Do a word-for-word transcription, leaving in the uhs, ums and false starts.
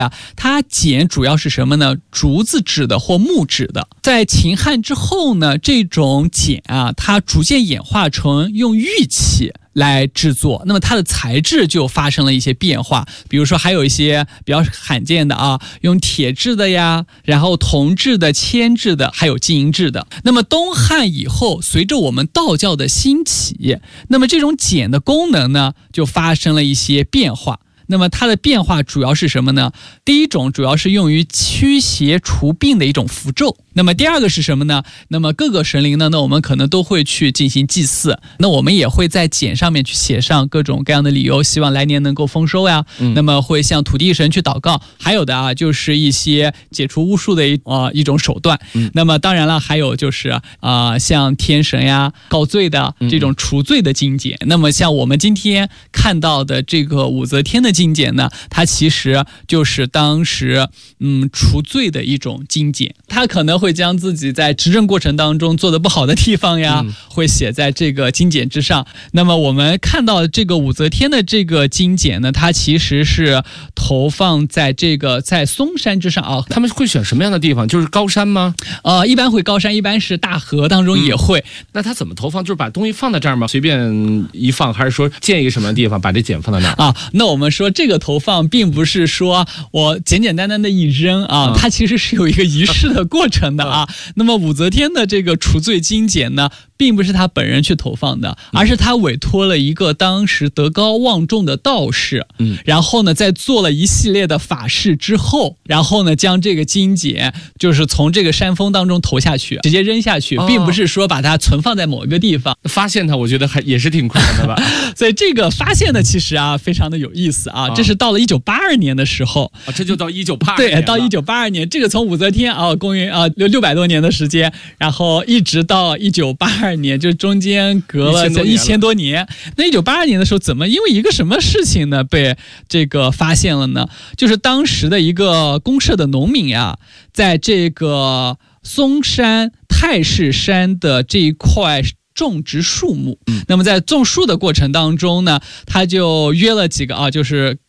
啊，它简主要是什么呢？竹子制的或木质的。在秦汉之后呢，这种简啊，它逐渐演化成用玉器来制作，那么它的材质就发生了一些变化，比如说还有一些比较罕见的啊，用铁制的呀，然后铜制的、铅制的，还有金银制的。那么东汉以后，随着我们道教的兴起，那么这种简的功能呢，就发生了一些变化。那么它的变化主要是什么呢？第一种主要是用于驱邪除病的一种符咒。那么第二个是什么呢？那么各个神灵呢，那我们可能都会去进行祭祀，那我们也会在简上面去写上各种各样的理由，希望来年能够丰收呀。嗯、那么会向土地神去祷告，还有的啊，就是一些解除巫术的一啊、呃、一种手段。嗯、那么当然了，还有就是啊、呃，像天神呀告罪的这种除罪的经简。嗯、那么像我们今天看到的这个武则天的经简呢，它其实就是当时嗯除罪的一种经简，它可能会将自己在执政过程当中做的不好的地方呀，嗯、会写在这个经简之上。那么我们看到这个武则天的这个经简呢，它其实是投放在这个在嵩山之上啊。 他们会选什么样的地方？就是高山吗？ 呃，一般会高山，一般是大河当中也会。 嗯、那他怎么投放？就是把东西放在这儿吗？随便一放，还是说建一个什么地方把这简放在那儿啊？那我们说这个投放并不是说我简简单单的一扔啊，嗯、它其实是有一个仪式的过程的啊。嗯、那么武则天的这个除罪经简呢，并不是他本人去投放的，而是他委托了一个当时德高望重的道士，嗯，然后呢，在做了一系列的法事之后，然后呢，将这个经简就是从这个山峰当中投下去，直接扔下去， 哦、 并不是说把它存放在某一个地方。 发现它，我觉得还也是挺困难的吧。 所以这个发现的其实啊，非常的有意思啊。哦、这是到了一九八二年的时候， 啊，这就到一九八二年，对，到一九八二年，这个从武则天啊，公元啊六六百多年的时间，然后一直到一九八二年，就中间隔了一千多年。那一九八二年的时候，怎么因为一个什么事情呢被这个发现了呢？就是当时的一个公社的农民呀，在这个嵩山太室山的这一块种植树木，嗯、那么在种树的过程当中呢，他就约了几个啊，就是